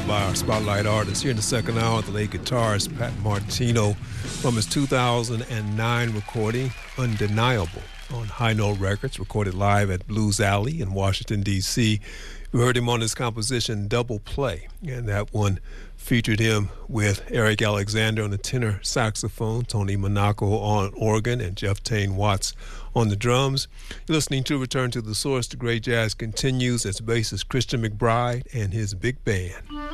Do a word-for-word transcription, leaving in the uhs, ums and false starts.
by our Spotlight artist. Here in the second hour, the late guitarist Pat Martino from his two thousand nine recording, Undeniable, on High Note Records, recorded live at Blues Alley in Washington, D C We heard him on his composition Double Play, and that one featured him with Eric Alexander on the tenor saxophone, Tony Monaco on organ, and Jeff Tane Watts on the drums. You're listening to Return to the Source. The great jazz continues. It's bassist Christian McBride and his big band.